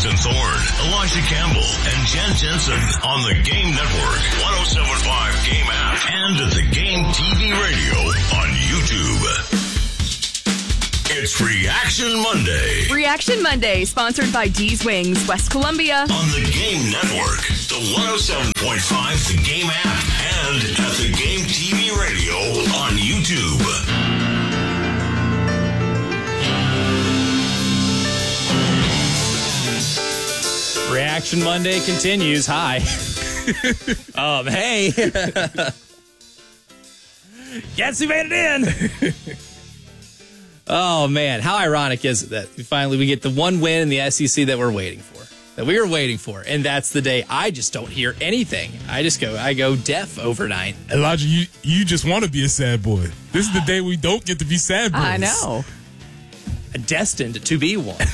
Jason Thorne, Elijah Campbell, and Jen Jensen on the Game Network, 107.5 Game app, and at the Game TV radio on YouTube. It's Reaction Monday. Reaction Monday, sponsored by D's Wings, West Columbia. On the Game Network, the 107.5 The Game app, and at the Game TV radio on YouTube. Reaction Monday continues. Hi. Hey. Guess who made it in? Oh, man. How ironic is it that finally we get the one win in the SEC that we're waiting for, that we were waiting for. And that's the day I just don't hear anything. I go deaf overnight. Elijah, you just want to be a sad boy. This is the day we don't get to be sad boys. I know. Destined to be one.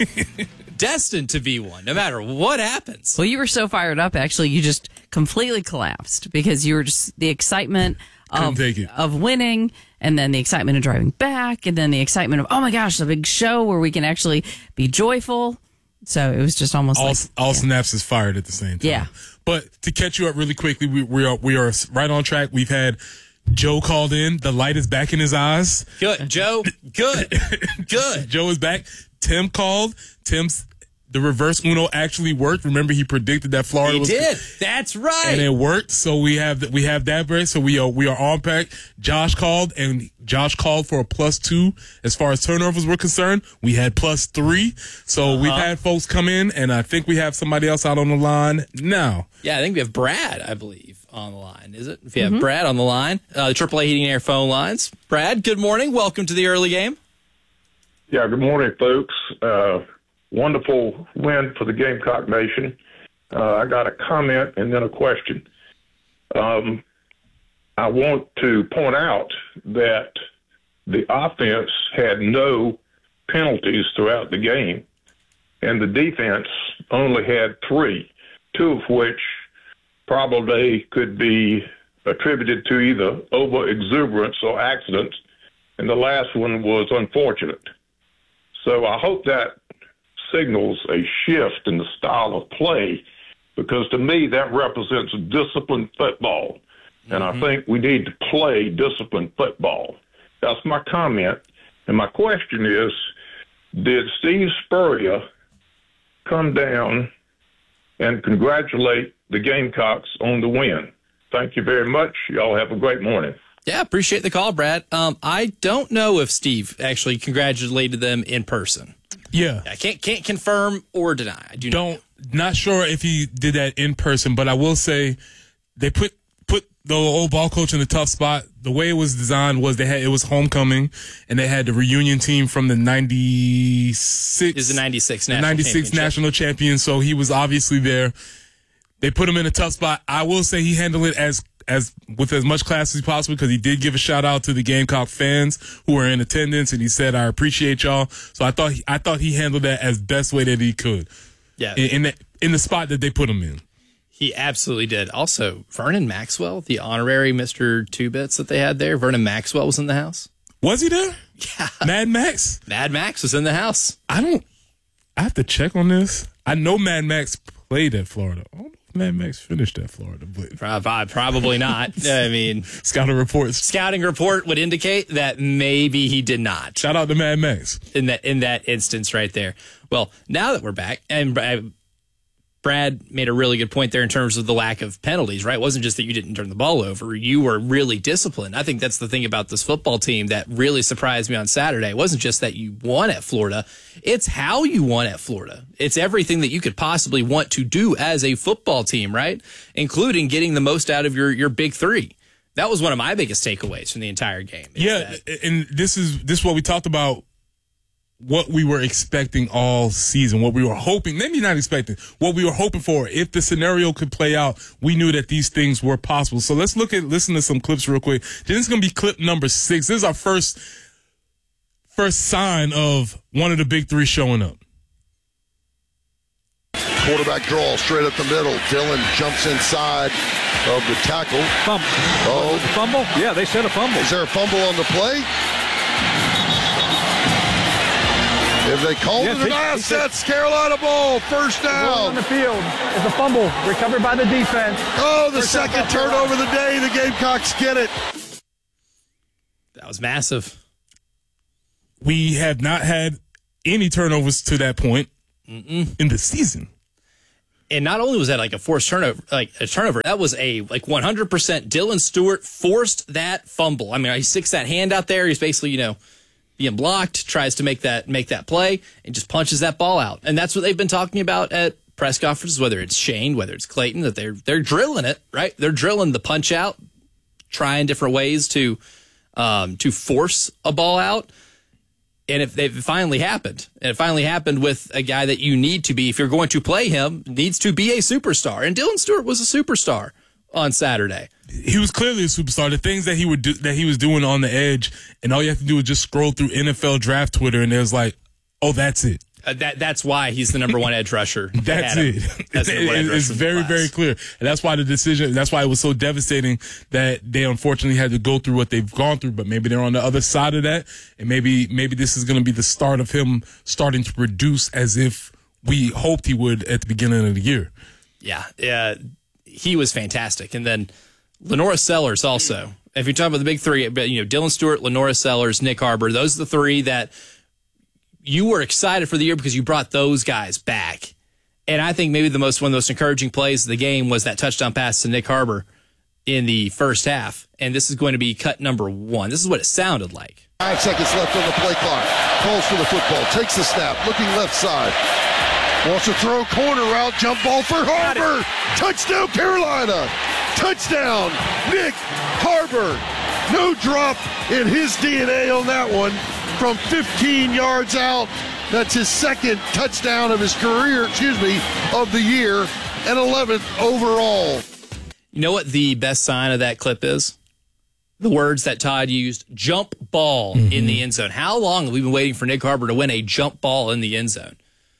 Destined to be one, no matter what happens. Well, you were so fired up, actually, you just completely collapsed because you were just the excitement of winning, and then the excitement of driving back, and then the excitement of, oh my gosh, the big show where we can actually be joyful. So it was just almost all snaps is fired at the same time. Yeah. But to catch you up really quickly, we are right on track. We've had Joe called in. The light is back in his eyes. Good, Joe. Good. Joe is back. Tim called. The reverse Uno actually worked. Remember, he predicted that Florida was. He did. That's right. And it worked. So we have that break. So we are on pack. Josh called for a +2 as far as turnovers were concerned. We had +3. So we've had folks come in, and I think we have somebody else out on the line now. Yeah, I think we have Brad, I believe, on the line. Is it? If you have Brad on the line, the AAA Heating and Air phone lines. Brad, good morning. Welcome to the early game. Yeah, good morning, folks. Wonderful win for the Gamecock Nation. I got a comment and then a question. I want to point out that the offense had no penalties throughout the game, and the defense only had 3, 2 of which probably could be attributed to either over-exuberance or accident, and the last one was unfortunate. So I hope that signals a shift in the style of play, because to me that represents disciplined football, and I think we need to play disciplined football. That's my comment. And my question is, did Steve Spurrier come down and congratulate the Gamecocks on the win? Thank you very much. Y'all have a great morning. Yeah, appreciate the call, Brad. I don't know if Steve actually congratulated them in person. Yeah. I can't confirm or deny. I Not sure if he did that in person, but I will say they put the old ball coach in a tough spot. The way it was designed was it was homecoming, and they had the reunion team from the 96. Is the 96 national champion, so he was obviously there. They put him in a tough spot. I will say he handled it as with as much class as possible, because he did give a shout out to the Gamecock fans who were in attendance, and he said, "I appreciate y'all." So I thought he handled that as best way that he could. Yeah, in the spot that they put him in. He absolutely did. Also, Vernon Maxwell, the honorary Mr. Two Bits that they had there. Vernon Maxwell was in the house. Was he there? Yeah. Mad Max? Mad Max was in the house. I have to check on this. I know Mad Max played at Florida. I don't know if Mad Max finished at Florida, but probably not. I mean, scouting report would indicate that maybe he did not. Shout out to Mad Max in that instance right there. Well, now that we're back, and Brad made a really good point there in terms of the lack of penalties, right? It wasn't just that you didn't turn the ball over. You were really disciplined. I think that's the thing about this football team that really surprised me on Saturday. It wasn't just that you won at Florida. It's how you won at Florida. It's everything that you could possibly want to do as a football team, right? Including getting the most out of your big three. That was one of my biggest takeaways from the entire game. And this is what we talked about. What we were expecting all season, what we were hoping, maybe not expecting, what we were hoping for. If the scenario could play out, we knew that these things were possible. So let's listen to some clips real quick. This is going to be clip number 6. This is our first sign of one of the big three showing up. Quarterback draw straight up the middle. Dillon jumps inside of the tackle. Fumble. Oh. Fumble? Yeah, they said a fumble. Is there a fumble on the play? If they called it an that's Carolina ball. First down. On the field is a fumble recovered by the defense. Oh, the second turnover of the day. The Gamecocks get it. That was massive. We have not had any turnovers to that point in the season. And not only was that like a forced turnover, that was a 100% Dylan Stewart forced that fumble. I mean, he sticks that hand out there. He's basically, being blocked, tries to make that play, and just punches that ball out. And that's what they've been talking about at press conferences, whether it's Shane, whether it's Clayton, that they're drilling it, right? They're drilling the punch out, trying different ways to force a ball out. And if it finally happened, and it finally happened with a guy that you need to be, if you're going to play him, needs to be a superstar. And Dylan Stewart was a superstar on Saturday. He was clearly a superstar. The things that he was doing on the edge, and all you have to do is just scroll through NFL Draft Twitter, and it was like, oh, that's it. That's why he's the number one edge rusher. That's it. It's very, very clear. And that's why that's why it was so devastating that they unfortunately had to go through what they've gone through. But maybe they're on the other side of that. And maybe this is going to be the start of him starting to produce as if we hoped he would at the beginning of the year. Yeah. He was fantastic. And then Lenora Sellers also. If you're talking about the big three, Dylan Stewart, Lenora Sellers, Nick Harbor, those are the three that you were excited for the year because you brought those guys back. And I think maybe one of the most encouraging plays of the game was that touchdown pass to Nick Harbor in the first half. And this is going to be cut number 1. This is what it sounded like. 5 seconds left on the play clock. Calls for the football. Takes the snap. Looking left side. Wants to throw corner route. Jump ball for Harbor. Touchdown Carolina. Touchdown Nick Harbor. No drop in his DNA on that one. From 15 yards out. That's his second touchdown of his career, of the year, and 11th overall. You know what the best sign of that clip is? The words that Todd used, jump ball in the end zone. How long have we been waiting for Nick Harbor to win a jump ball in the end zone?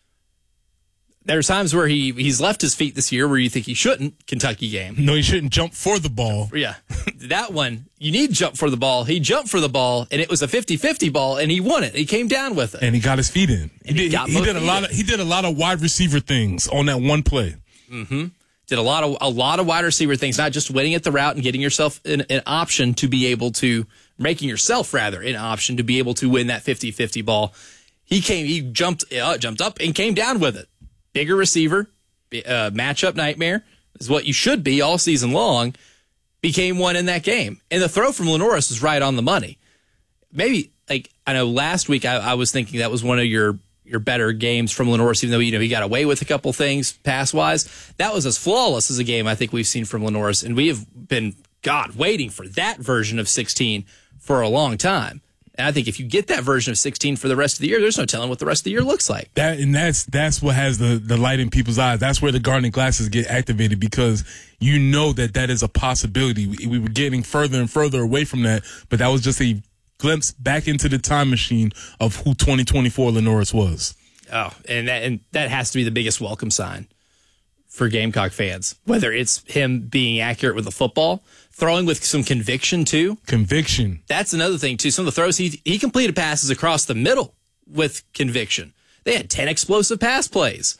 There's times where he's left his feet this year where you think he shouldn't. Kentucky game. No, he shouldn't jump for the ball. Yeah. That one, you need to jump for the ball. He jumped for the ball, and it was a 50-50 ball, and he won it. He came down with it. And he got his feet in. He did a lot of wide receiver things on that one play. Mm-hmm. Did a lot of wide receiver things, not just winning at the route and getting yourself an option to be able to, making yourself rather an option to be able to win that 50-50 ball. He jumped up and came down with it. Bigger receiver, matchup nightmare is what you should be all season long. Became one in that game. And the throw from Lenoris was right on the money. Maybe, I know last week I was thinking that was one of your better games from Lenoris, even though, he got away with a couple things pass-wise. That was as flawless as a game I think we've seen from Lenoris. And we have been, waiting for that version of 16 for a long time. And I think if you get that version of 16 for the rest of the year, there's no telling what the rest of the year looks like. That's what has the light in people's eyes. That's where the gardening glasses get activated, because you know that is a possibility. We were getting further and further away from that, but that was just a glimpse back into the time machine of who 2024 Lenoris was. Oh, and that has to be the biggest welcome sign for Gamecock fans, whether it's him being accurate with the football, throwing with some conviction too. Conviction. That's another thing too. Some of the throws he completed passes across the middle with conviction. They had 10 explosive pass plays.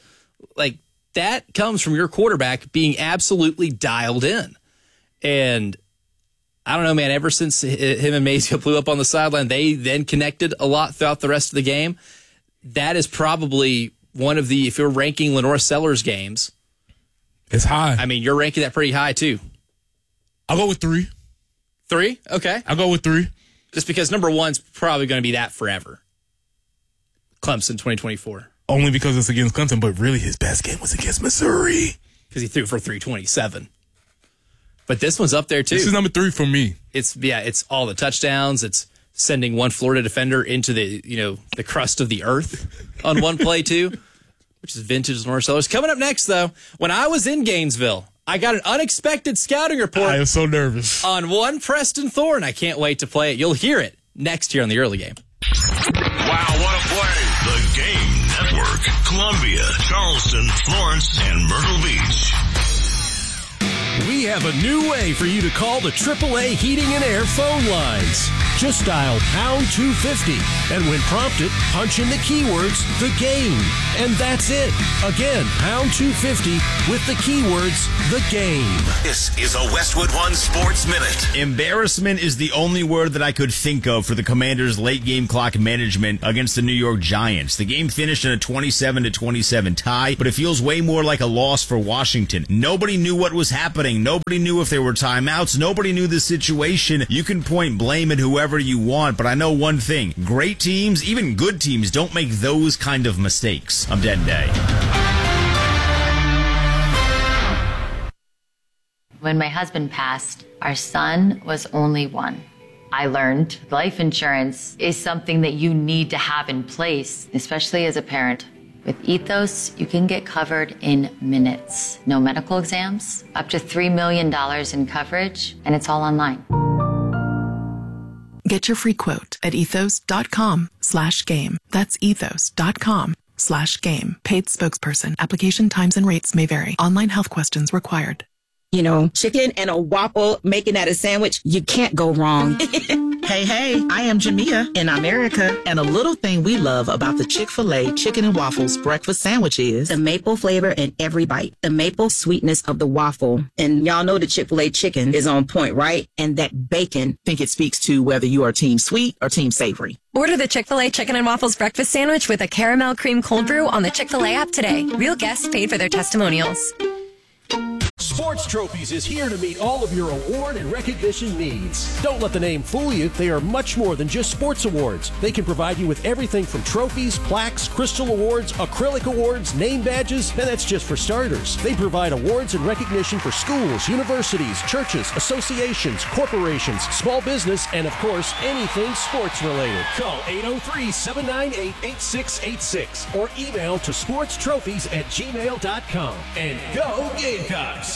That comes from your quarterback being absolutely dialed in. And I don't know, man, ever since him and Mazio blew up on the sideline, they then connected a lot throughout the rest of the game. That is probably one of the, if you're ranking Lenore Sellers games, it's high. I mean, you're ranking that pretty high, too. I'll go with 3. 3? Okay. I'll go with 3. Just because number 1's probably going to be that forever. Clemson 2024. Only because it's against Clemson, but really his best game was against Missouri. Because he threw for 327. But this one's up there, too. This is number 3 for me. It's all the touchdowns. It's sending one Florida defender into the crust of the earth on one play, too. Which is vintage Lenore Sellers. Coming up next, though, when I was in Gainesville, I got an unexpected scouting report. I am so nervous. On one Preston Thorne. I can't wait to play it. You'll hear it next year on the early game. Wow, what a play. The Game Network. Columbia, Charleston, Florence, and Myrtle Beach. We have a new way for you to call the AAA Heating and Air phone lines. Just dial pound 250, and when prompted, punch in the keywords, the game. And that's it. Again, pound 250 with the keywords, the game. This is a Westwood One Sports Minute. Embarrassment is the only word that I could think of for the Commanders' late game clock management against the New York Giants. The game finished in a 27-27 tie, but it feels way more like a loss for Washington. Nobody knew what was happening. Nobody knew if there were timeouts. Nobody knew the situation. You can point blame at whoever you want, but I know one thing. Great teams, even good teams, don't make those kind of mistakes. I'm Dead Day. When my husband passed, our son was only one. I learned life insurance is something that you need to have in place, especially as a parent. With Ethos, you can get covered in minutes. No medical exams, up to $3 million in coverage, and it's all online. Get your free quote at ethos.com/game. That's ethos.com/game. Paid spokesperson. Application times and rates may vary. Online health questions required. You know, chicken and a waffle, making that a sandwich, you can't go wrong. Hey, I am Jamia in America, and a little thing we love about the Chick-fil-A Chicken and Waffles breakfast sandwich is the maple flavor in every bite, the maple sweetness of the waffle. And y'all know the Chick-fil-A chicken is on point, right? And that bacon. I think it speaks to whether you are team sweet or team savory. Order the Chick-fil-A Chicken and Waffles breakfast sandwich with a caramel cream cold brew on the Chick-fil-A app today. Real guests paid for their testimonials. Sports Trophies is here to meet all of your award and recognition needs. Don't let the name fool you. They are much more than just sports awards. They can provide you with everything from trophies, plaques, crystal awards, acrylic awards, name badges, and that's just for starters. They provide awards and recognition for schools, universities, churches, associations, corporations, small business, and of course, anything sports related. Call 803-798-8686 or email to sportstrophies@gmail.com. And go Gamecocks!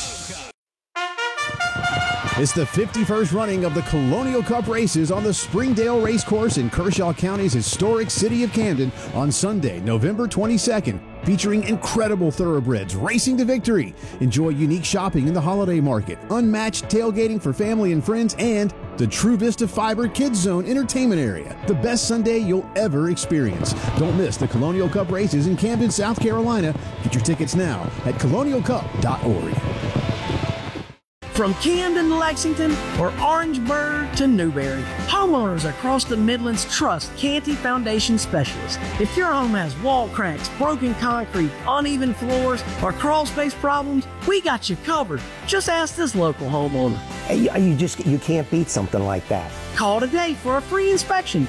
It's the 51st running of the Colonial Cup races on the Springdale Racecourse in Kershaw County's historic city of Camden on Sunday, November 22nd, featuring incredible thoroughbreds racing to victory. Enjoy unique shopping in the holiday market, unmatched tailgating for family and friends, and the True Vista Fiber Kids Zone entertainment area. The best Sunday you'll ever experience. Don't miss the Colonial Cup races in Camden, South Carolina. Get your tickets now at colonialcup.org. From Camden to Lexington or Orangeburg to Newberry, homeowners across the Midlands trust Canty Foundation Specialists. If your home has wall cracks, broken concrete, uneven floors, or crawl space problems, we got you covered. Just ask this local homeowner. You can't beat something like that. Call today for a free inspection,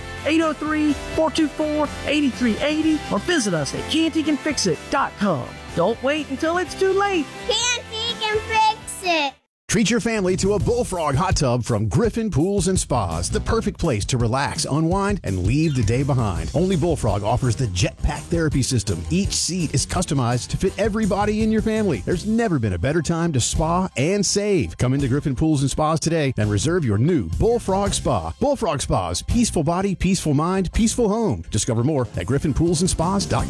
803-424-8380, or visit us at cantycanfixit.com. Don't wait until it's too late. Canty can fix it. Treat your family to a Bullfrog hot tub from Griffin Pools and Spas, the perfect place to relax, unwind, and leave the day behind. Only Bullfrog offers the Jetpack Therapy System. Each seat is customized to fit everybody in your family. There's never been a better time to spa and save. Come into Griffin Pools and Spas today and reserve your new Bullfrog Spa. Bullfrog Spas, peaceful body, peaceful mind, peaceful home. Discover more at griffinpoolsandspas.com.